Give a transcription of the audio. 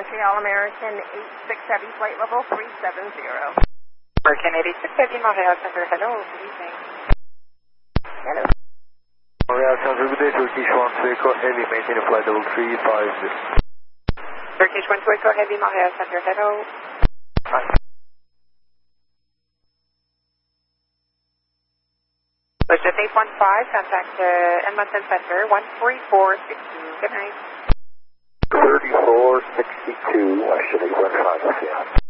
Okay, All-American 86 Heavy, flight level 370. American 86 Heavy, Montreal Center. Hello, good evening. Hello. Montreal Center, good day, Turkish 1 Echo Heavy, maintain a flight level 350. Turkish 1 Echo Heavy, Montreal Center. Hello. Hi. Budget 815, contact Edmonton Center, 13462. Good night. 3462, I should have 15, yeah.